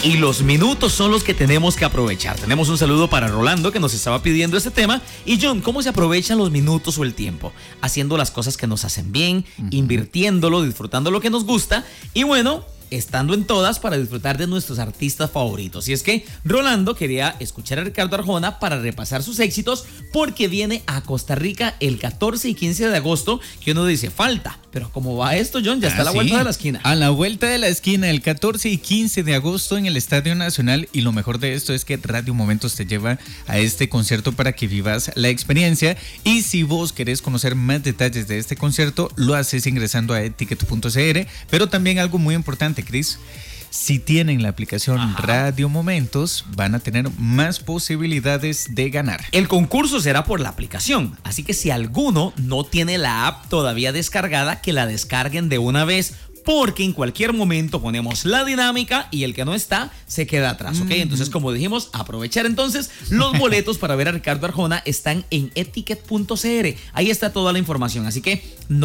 Y los minutos son los que tenemos que aprovechar. Tenemos un saludo para Rolando, que nos estaba pidiendo este tema. Y John, ¿cómo se aprovechan los minutos o el tiempo? Haciendo las cosas que nos hacen bien, invirtiéndolo, disfrutando lo que nos gusta. Y bueno, estando en todas para disfrutar de nuestros artistas favoritos. Y es que Rolando quería escuchar a Ricardo Arjona para repasar sus éxitos, porque viene a Costa Rica el 14 y 15 de agosto, que uno dice, falta. Pero ¿cómo va esto, John? Ya está a la vuelta de la esquina. A la vuelta de la esquina, el 14 y 15 de agosto en el Estadio Nacional. Y lo mejor de esto es que Radio Momentos te lleva a este concierto para que vivas la experiencia. Y si vos querés conocer más detalles de este concierto, lo haces ingresando a eticket.cr. Pero también algo muy importante, Chris. Si tienen la aplicación Radio Momentos, van a tener más posibilidades de ganar. El concurso será por la aplicación, así que si alguno no tiene la app todavía descargada, que la descarguen de una vez, porque en cualquier momento ponemos la dinámica y el que no está se queda atrás, ¿ok? Entonces, como dijimos, aprovechar entonces los boletos para ver a Ricardo Arjona están en eticket.cr. Ahí está toda la información, así que no